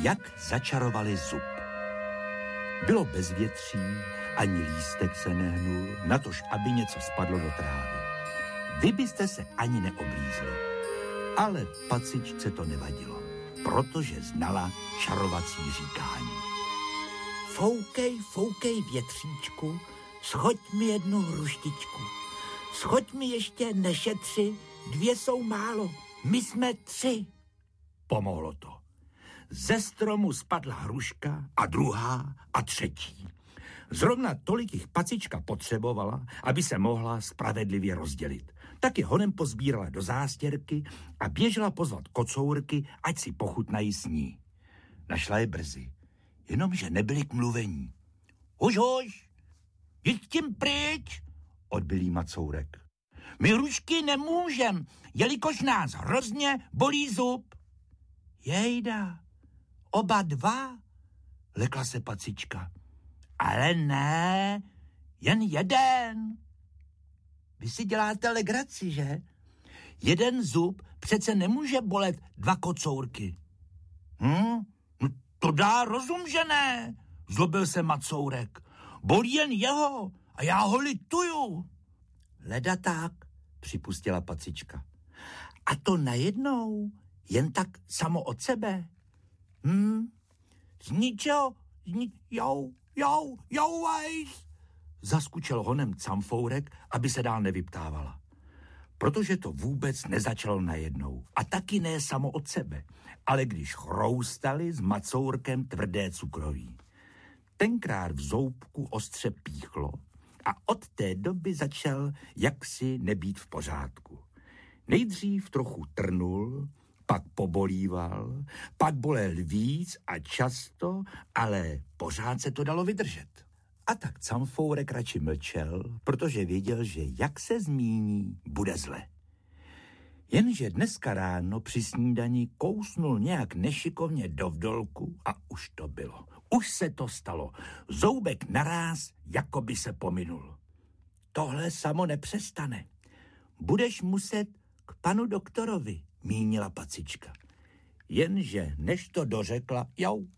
jak začarovali zub. Bylo bezvětří, ani lístek se nehnul, natož aby něco spadlo do trávy. Vy byste se ani neoblízli. Ale pacičce to nevadilo, protože znala čarovací říkání. Foukej, větříčku, schoď mi jednu hruštičku. Schoď mi ještě nešetři, 2 jsou málo, my jsme 3. Pomohlo to. Ze stromu spadla hruška a druhá a třetí. Zrovna tolik jich pacička potřebovala, aby se mohla spravedlivě rozdělit. Tak je honem pozbírala do zástěrky a běžela pozvat kocourky, ať si pochutnají s ní. Našla je brzy, jenomže nebyli k mluvení. Huž, jď tím pryč, odbyl jí Macourek. My hrušky nemůžem, jelikož nás hrozně bolí zub. Jejda, oba 2, lekla se pacička. Ale ne, jen jeden. Vy si děláte legraci, že? Jeden zub přece nemůže bolet 2 kocourky. No, to dá rozum, že ne, zlobil se Macourek. Bolí jen jeho a já ho lituju. Leda tak, připustila pacička. A to najednou, jen tak samo od sebe. Z ničeho, vejš, zaskučel honem Camfourek, aby se dál nevyptávala. Protože to vůbec nezačalo najednou. A taky ne samo od sebe, ale když chroustali s Macourkem tvrdé cukroví. Tenkrát v zoubku ostře píchlo a od té doby začal jaksi nebýt v pořádku. Nejdřív trochu trnul, pak pobolíval, pak bolel víc a často, ale pořád se to dalo vydržet. A tak Camfourek radši mlčel, protože věděl, že jak se zmíní, bude zle. Jenže dneska ráno při snídani kousnul nějak nešikovně do vdolku a už to bylo. Už se to stalo. Zoubek naráz, jako by se pominul. Tohle samo nepřestane. Budeš muset k panu doktorovi, mínila pacička. Jenže než to dořekla,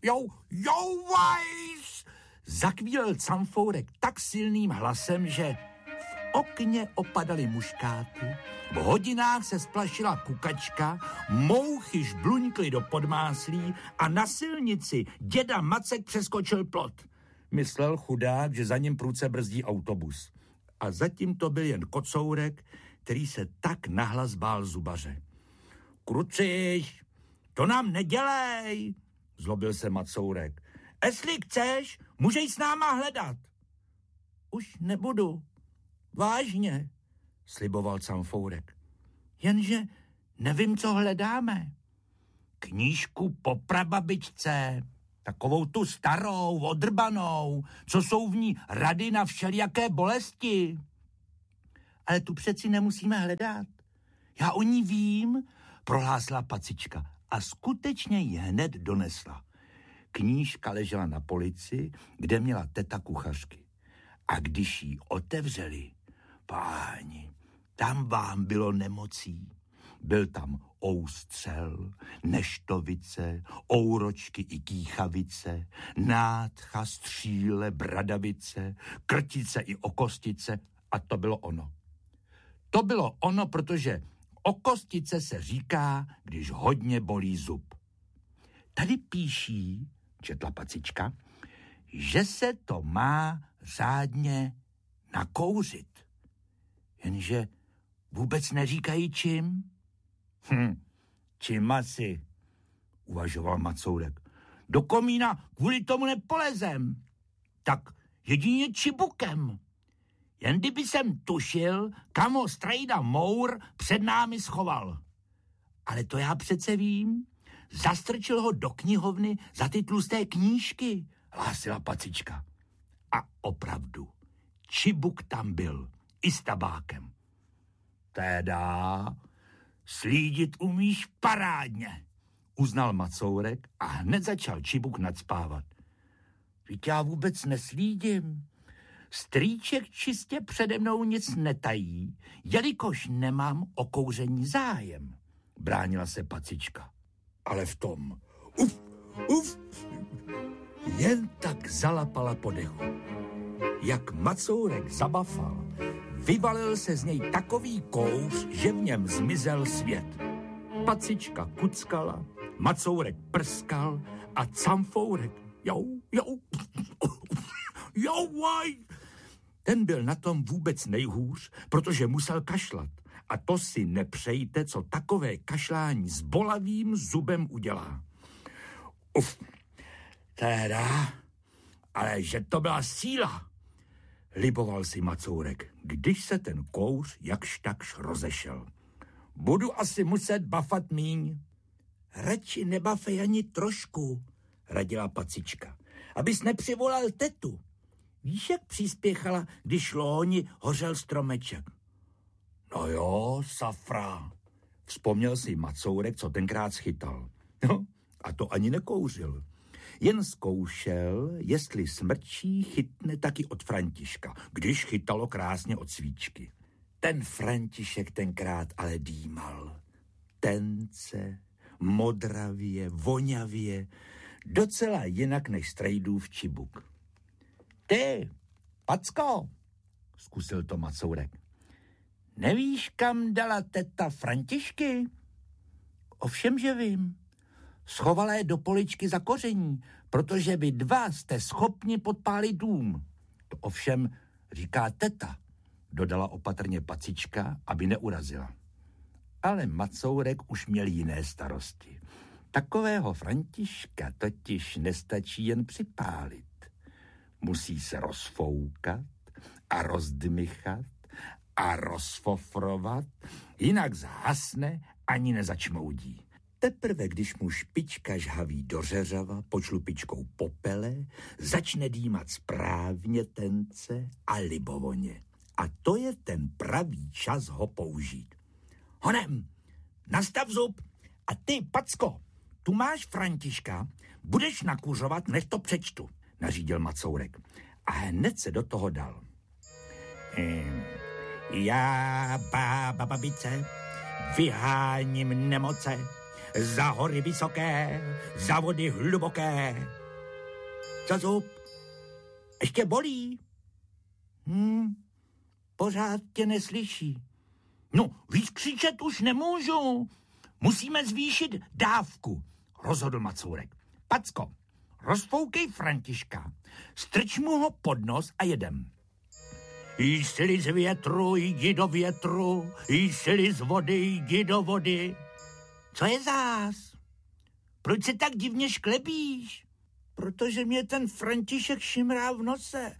vajs, zakvílel Camfourek tak silným hlasem, že v okně opadaly muškáty, v hodinách se splašila kukačka, mouchy žbluňkly do podmáslí a na silnici děda Macek přeskočil plot. Myslel chudák, že za ním prudce brzdí autobus. A zatím to byl jen Kocourek, který se tak nahlas bál zubaře. Kruciš, to nám nedělej, zlobil se Macourek. Jestli chceš, můžeš s náma hledat. Už nebudu, vážně, sliboval Camfourek. Jenže nevím, co hledáme. Knížku po prababičce, takovou tu starou, odrbanou, co jsou v ní rady na všelijaké bolesti. Ale tu přeci nemusíme hledat. Já o ní vím, prohlásila pacička a skutečně ji hned donesla. Knížka ležela na polici, kde měla teta kuchařky. A když ji otevřeli, páni, tam vám bylo nemocí. Byl tam oustřel, neštovice, ouročky i kýchavice, nádcha, stříle, bradavice, krtice i okostice a to bylo ono. To bylo ono, protože okostice se říká, když hodně bolí zub. Tady píší, četla pacička, že se to má řádně nakouřit. Jenže vůbec neříkají čím. Čím asi, uvažoval Macourek. Do komína kvůli tomu nepolezem. Tak jedině čibukem. Jen kdyby jsem tušil, kam ho strejda Mour před námi schoval. Ale to já přece vím. Zastrčil ho do knihovny za ty tlusté knížky, hlásila pacička. A opravdu, čibuk tam byl, i s tabákem. Teda, slídit umíš parádně, uznal Macourek a hned začal čibuk nacpávat. Víte, já vůbec neslídím. Strýček čistě přede mnou nic netají, jelikož nemám o kouření zájem, bránila se pacička. Ale v tom, uf. Jen tak zalapala po dechu. Jak Macourek zabafal, vyvalil se z něj takový kouř, že v něm zmizel svět. Pacička kuckala, Macourek prskal a Camfourek vaj. Ten byl na tom vůbec nejhůř, protože musel kašlat. A to si nepřejte, co takové kašlání s bolavým zubem udělá. Uf, teda, ale že to byla síla, liboval si Macourek, když se ten kouř jakž takž rozešel. Budu asi muset bafat míň. Radši nebafej ani trošku, radila Pacička, abys nepřivolal tetu. Víš, jak přispěchala, když loni hořel stromeček? No jo, safra, vzpomněl si Macourek, co tenkrát schytal. No, a to ani nekouřil. Jen zkoušel, jestli smrčí chytne taky od Františka, když chytalo krásně od svíčky. Ten František tenkrát ale dýmal. Tence, modravě, vonavě, docela jinak než Strejdův čibuk. Ty, Packo, zkusil to Macourek. Nevíš, kam dala teta Františky? Ovšem, že vím. Schovala je do poličky za koření, protože vy dva jste schopni podpálit dům. To ovšem říká teta, dodala opatrně Pacička, aby neurazila. Ale Macourek už měl jiné starosti. Takového Františka totiž nestačí jen připálit. Musí se rozfoukat a rozdmychat a rozfofrovat, jinak zhasne ani nezačmoudí. Teprve, když mu špička žhaví do řeřava pod šlupičkou popele, začne dýmat správně, tence a libovoně. A to je ten pravý čas ho použít. Honem, nastav zub a ty, Packo, tu máš Františka, budeš nakuřovat, než to přečtu, nařídil Macourek. A hned se do toho dal. Já, babice, vyháním nemoce, za hory vysoké, za vody hluboké. Co zub? Ještě bolí? Pořád tě neslyší. No, víc křičet už nemůžu. Musíme zvýšit dávku, rozhodl Macourek. Packo, rozfoukej Františka, strč mu ho pod nos a jedem. Jsi z větru, jdi do větru, jsi z vody, jdi do vody. Co je zás? Proč se tak divně šklebíš? Protože mě ten František šimrá v nose.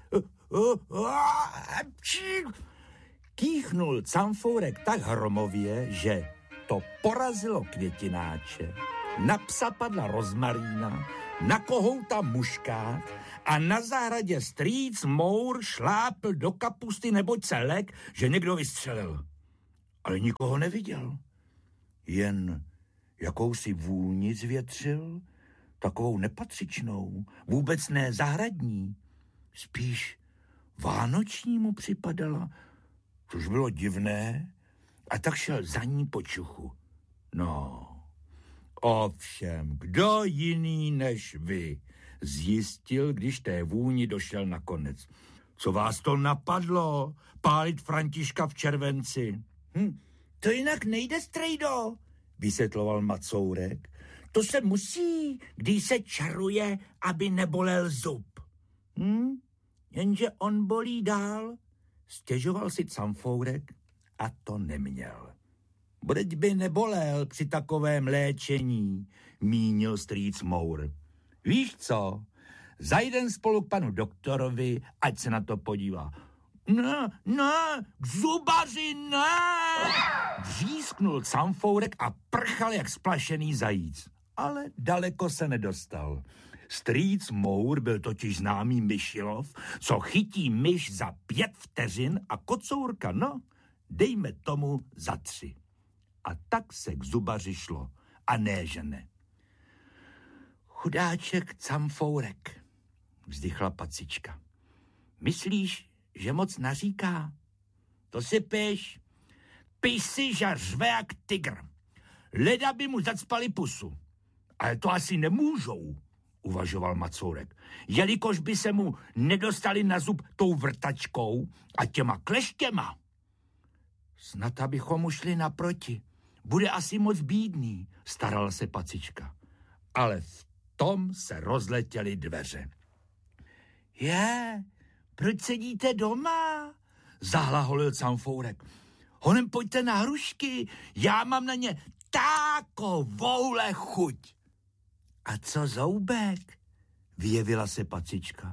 Kýchnul Camfourek tak hromově, že to porazilo květináče, na psa padla rozmarína, na kohouta muškát a na zahradě strýc Mour šlápl do kapusty, neboť se lek, že někdo vystřelil. Ale nikoho neviděl. Jen jakousi vůni zvětřil, takovou nepatřičnou, vůbec ne zahradní, spíš vánoční mu připadala, což bylo divné, a tak šel za ní po čuchu. No, ovšem, kdo jiný než vy zjistil, když té vůni došel nakonec. Co vás to napadlo, pálit Františka v červenci? To jinak nejde, Strejdo, vysvětloval Macourek. To se musí, když se čaruje, aby nebolel zub. Jenže on bolí dál, stěžoval si Camfourek a to neměl. Budeť by nebolel při takovém léčení, mínil strýc Mour. Víš co, zajdem spolu k panu doktorovi, ať se na to podívá. Ne, k zubaři, ne! Vřísknul Camfourek a prchal jak splašený zajíc. Ale daleko se nedostal. Strýc Mour byl totiž známý myšilov, co chytí myš za 5 vteřin a kocourka, dejme tomu za 3. A tak se k zubaři šlo. A ne, že ne. Chudáček Camfourek, vzdychla Pacička. Myslíš, že moc naříká? To si piš. Piš si, že řve jak tygr. Leda by mu zacpali pusu. Ale to asi nemůžou, uvažoval Macourek, jelikož by se mu nedostali na zub tou vrtačkou a těma kleštěma. Snad abychom mu šli naproti. Bude asi moc bídný, starala se Pacička. Ale v tom se rozletěly dveře. Proč sedíte doma? Zahlaholil Canfourek. Honem pojďte na hrušky, já mám na ně takovouhle chuť. A co Zoubek? Vyjevila se Pacička.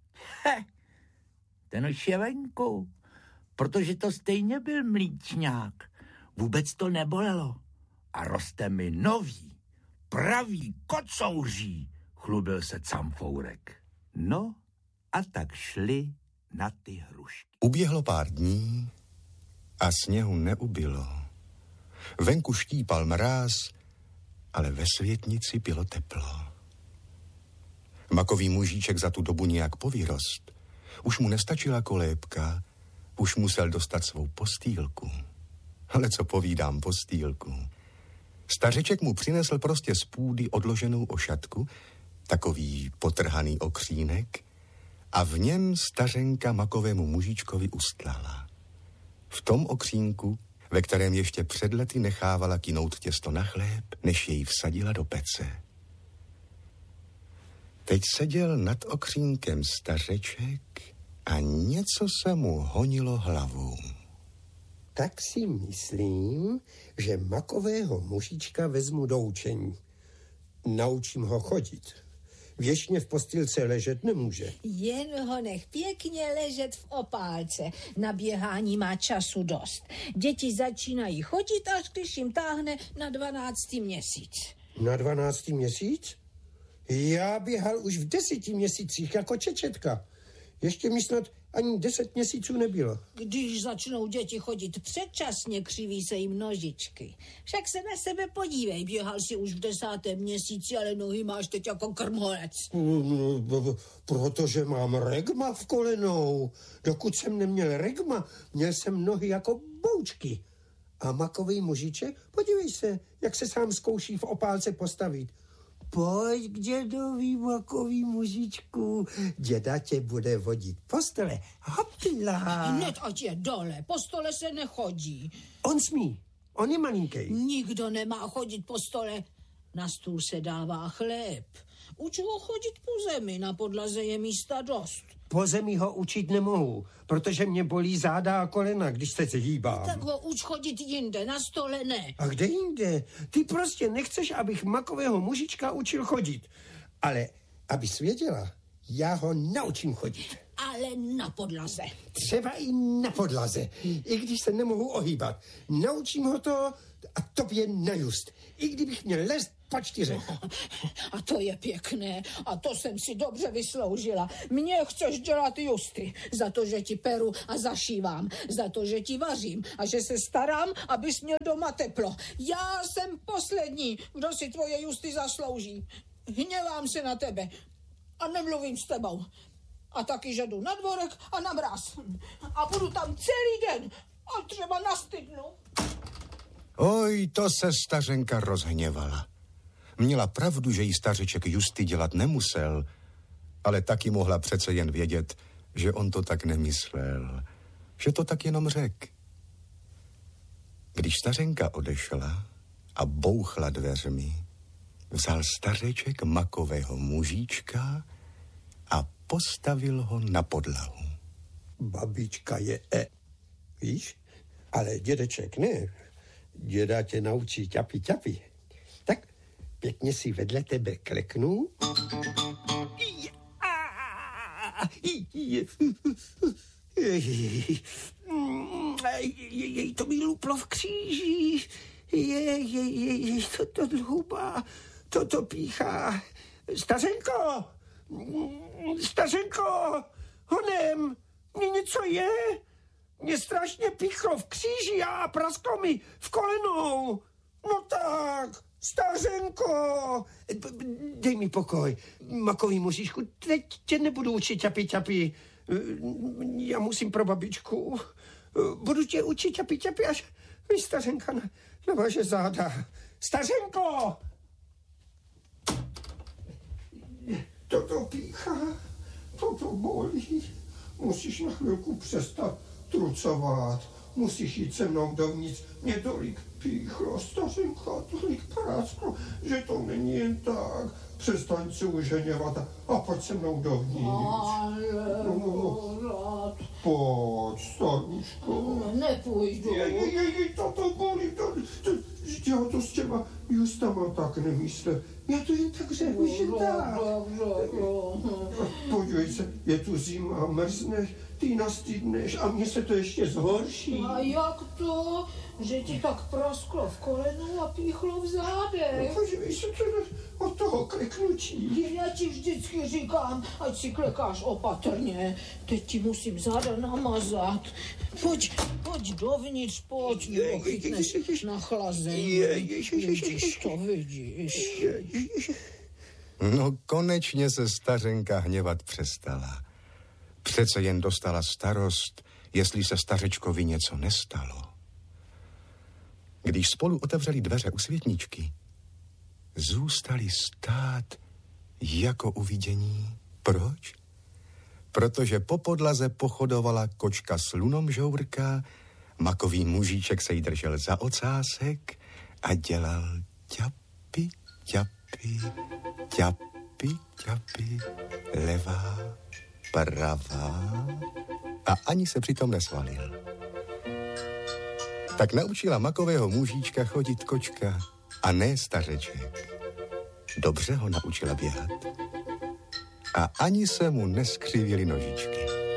Ten už je venku, protože to stejně byl mlíčňák. Vůbec to nebolelo. A roste mi nový, pravý kocouří, chlubil se Canfourek. No a tak šli na ty hrušky. Uběhlo pár dní a sněhu neubylo. Venku štípal mráz, ale ve světnici bylo teplo. Makový mužíček za tu dobu nějak povyrost. Už mu nestačila kolébka, už musel dostat svou postýlku. Ale co povídám postýlku? Stařeček mu přinesl prostě z půdy odloženou ošatku, takový potrhaný okřínek, a v něm stařenka makovému mužičkovi ustlala. V tom okřínku, ve kterém ještě před lety nechávala kynout těsto na chléb, než jej vsadila do pece. Teď seděl nad okřínkem stařeček a něco se mu honilo hlavou. Tak si myslím, že makového mužička vezmu do učení. Naučím ho chodit. Věčně v postýlce ležet nemůže. Jen ho nech pěkně ležet v opálce. Na běhání má času dost. Děti začínají chodit, až když jim táhne na 12. měsíc. Na 12. měsíc? Já běhal už v 10 měsících jako čečetka. Ještě mi snad ani 10 měsíců nebylo. Když začnou děti chodit předčasně, křiví se jim nožičky. Však se na sebe podívej, běhal si už v 10. měsíci, ale nohy máš teď jako krmholec. Protože mám regma v kolenou. Dokud jsem neměl regma, měl jsem nohy jako boučky. A makový mužiček, podívej se, jak se sám zkouší v opálce postavit. Pojď k dědovi, makový mužičku. Děda tě bude vodit po stole. Hopila. Hned ať je dole, po stole se nechodí. On smí, on je malinký. Nikdo nemá chodit po stole. Na stůl se dává chléb. Uč ho chodit po zemi, na podlaze je místa dost. Po zemi ho učit nemohu, protože mě bolí záda a kolena, když se hýbám. Tak ho uč chodit jinde, na stole ne. A kde jinde? Ty prostě nechceš, abych makového mužička učil chodit. Ale abys věděla, já ho naučím chodit. Ale na podlaze. Třeba i na podlaze, i když se nemohu ohýbat. Naučím ho to a tobě na just. I kdybych měl lézt po 4. A to je pěkné. A to jsem si dobře vysloužila. Mně chceš dělat justy. Za to, že ti peru a zašívám. Za to, že ti vařím. A že se starám, abys měl doma teplo. Já jsem poslední, kdo si tvoje justy zaslouží. Hněvám se na tebe. A nemluvím s tebou. A taky, že jdu na dvorek a na mráz. A budu tam celý den. A třeba nastydnu. Oj, to se stařenka rozhněvala. Měla pravdu, že jí stařeček justy dělat nemusel, ale taky mohla přece jen vědět, že on to tak nemyslel, že to tak jenom řekl. Když stařenka odešla a bouchla dveřmi, vzal stařeček makového mužíčka a postavil ho na podlahu. Babička je víš? Ale dědeček ne. Děda tě naučí ťapi. Tak pěkně si vedle tebe kleknu. Jej to mi luplo v kříži. Jej to dlhubá. To píchá. Stařenko, honem, mě něco je. Mě strašně píchlo v kříži a prasklo mi v kolenou. No tak, stařenko, dej mi pokoj. Makový mužičku, teď tě nebudu učit ťapi. Já musím pro babičku. Budu tě učit ťapi, až mi stařenka navaže záda. Stařenko! Toto píchá, toto bolí. Musíš na chvilku přestat trucovat. Musíš jít se mnou dovnitř. Mě tolik píchlo, stařenka, tolik prásklo, že to není jen tak. Přestaň se uženěvat a pojď se mnou dovnitř. No. Pojď, staruško. Nepůjdu. Toto bolí, já to s těma justama tak nemyslím. Já to jen tak řeknu, že tak. Podívej se, je tu zima, mrzneš, ty nastydneš a mně se to ještě zhorší. A jak to, že ti tak prasklo v kolenu a píchlo v zádech? Podívej se od toho kliknutí. Já ti vždycky říkám, ať si klekáš opatrně. Teď ti musím záda namazat. Pojď dovnitř, pojď, nebo chytneš na chlazení. Vidíš to, vidíš. No konečně se stařenka hněvat přestala. Přece jen dostala starost, jestli se stařečkovi něco nestalo. Když spolu otevřeli dveře u světničky, zůstali stát jako uvidění. Proč? Protože po podlaze pochodovala kočka slunomžourka, makový mužíček se jí držel za ocásek a dělal ťapy, ťapy, ťapy, ťapy, levá, pravá a ani se přitom nesvalil. Tak naučila makového mužíčka chodit kočka a ne stařeček. Dobře ho naučila běhat a ani se mu neskřivily nožičky.